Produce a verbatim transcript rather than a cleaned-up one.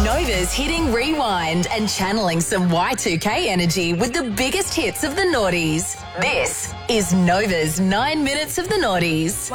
Nova's hitting rewind and channeling some Y two K energy with the biggest hits of the noughties. This is Nova's nine minutes of the noughties.